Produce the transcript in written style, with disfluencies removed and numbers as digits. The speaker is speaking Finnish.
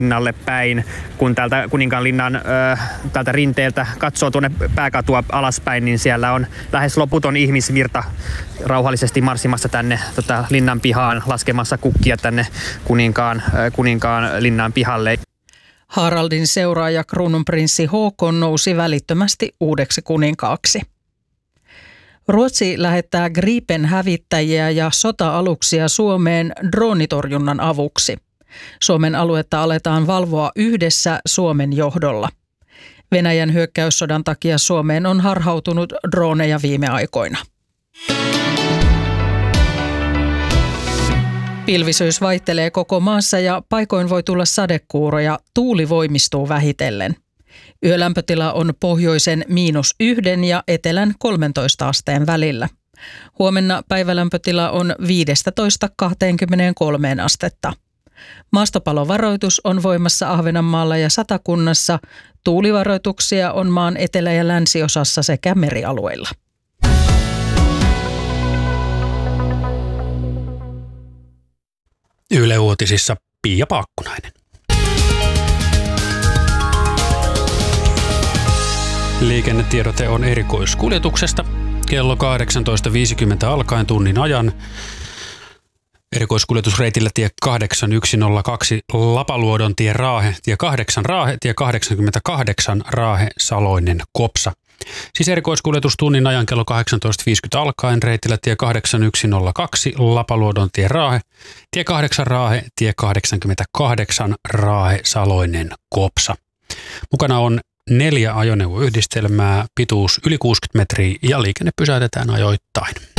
linnalle päin. Kun täältä Kuninkaanlinnan täältä rinteeltä katsoo tuonne pääkatua alaspäin, niin siellä on lähes loputon ihmisvirta rauhallisesti marssimassa tänne linnan pihaan, laskemassa kukkia tänne Kuninkaan linnan pihalle. Haraldin seuraaja kruununprinssi Håkon nousi välittömästi uudeksi kuninkaaksi. Ruotsi lähettää Gripen-hävittäjiä ja sota-aluksia Suomeen droonitorjunnan avuksi. Suomen aluetta aletaan valvoa yhdessä Suomen johdolla. Venäjän hyökkäyssodan takia Suomeen on harhautunut drooneja viime aikoina. Pilvisyys vaihtelee koko maassa ja paikoin voi tulla sadekuuroja, tuuli voimistuu vähitellen. Yölämpötila on pohjoisen -1 ja etelän 13 asteen välillä. Huomenna päivälämpötila on 15–23 astetta. Maastopalovaroitus on voimassa Ahvenanmaalla ja Satakunnassa. Tuulivaroituksia on maan etelä- ja länsiosassa sekä merialueilla. Yle Uutisissa Pia Paakkunainen. Liikennetiedote on erikoiskuljetuksesta. Kello 18.50 alkaen tunnin ajan. Erikoiskuljetusreitillä tie 8102 Lapaluodon tie Raahe, tie 8 Raahe, tie 88 Raahe Saloinen Kopsa. Siis erikoiskuljetus tunnin ajan kello 18.50 alkaen reitillä tie 8102 Lapaluodon tie Raahe, tie 8 Raahe, tie 88 Raahe Saloinen Kopsa. Mukana on 4 ajoneuvoyhdistelmää, pituus yli 60 metriä ja liikenne pysäytetään ajoittain.